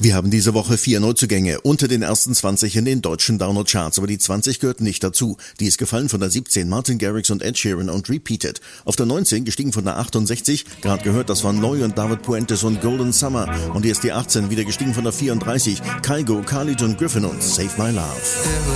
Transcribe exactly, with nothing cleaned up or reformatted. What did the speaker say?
Wir haben diese Woche vier Neuzugänge unter den ersten zwanzig in den deutschen Download-Charts, aber die zwanzig gehört nicht dazu. Die ist gefallen von der siebzehn, Martin Garrix und Ed Sheeran und Repeated. Auf der neunzehn gestiegen von der achtundsechzig, gerade gehört, das waren Neu und David Puentes und Golden Summer. Und hier ist die achtzehn wieder gestiegen von der vierunddreißig, Kygo, Khalid und Griffin und Save My Love.